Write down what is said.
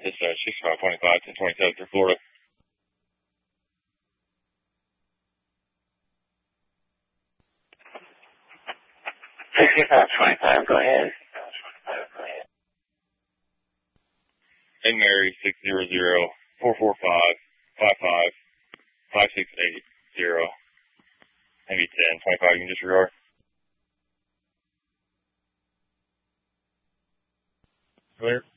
It's 6525 1027 through Florida. 6525, go ahead. Hey Mary, 600-445-55-5680. Maybe 1025, you can disregard. Clear?